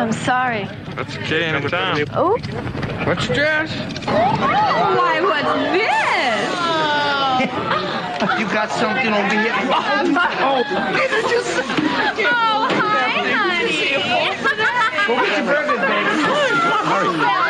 I'm sorry. That's okay, anytime. Oh? What's your dress? Why, what's this? You got something over here? Oh, did you just... Oh, hi, honey. Go get your burgers, baby. Hurry.